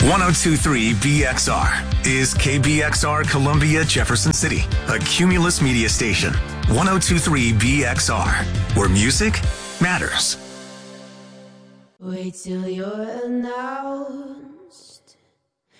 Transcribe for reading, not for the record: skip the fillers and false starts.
1023 BXR is KBXR Columbia Jefferson City, a Cumulus media station. 1023 BXR, where music matters. Wait till you're announced